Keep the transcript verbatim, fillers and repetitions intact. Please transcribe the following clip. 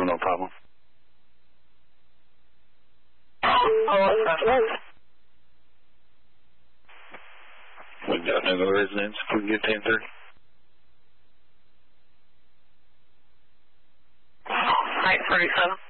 no problem. We got another residence. We can get ten thirty. Nine forty-seven.